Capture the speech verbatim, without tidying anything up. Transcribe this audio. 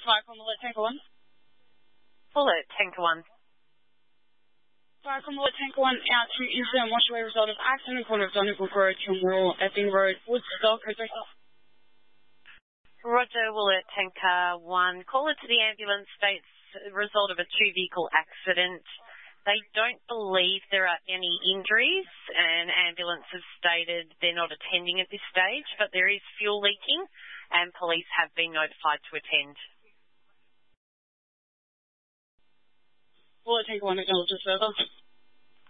Viacom Bullet Tanker one. Bullet Tanker one. Viacom Bullet Tanker one out to incident wash away result of accident corner of Donegal Road, Kilmore, Epping Road, Woodstock, code three. Roger, Bullet Tanker one. Caller to the ambulance states result of a two-vehicle accident. They don't believe there are any injuries, and ambulance has stated they're not attending at this stage, but there is fuel leaking, and police have been notified to attend. Bullet Tanker one acknowledges further.